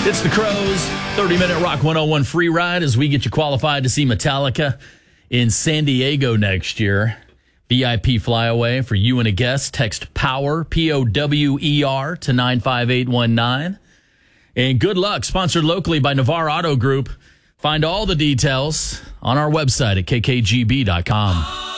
It's the Crows, 30-minute Rock 101 free ride as we get you qualified to see Metallica in San Diego next year. VIP flyaway for you and a guest. Text POWER, P-O-W-E-R, to 95819. And good luck, sponsored locally by Navarre Auto Group. Find all the details on our website at kkgb.com.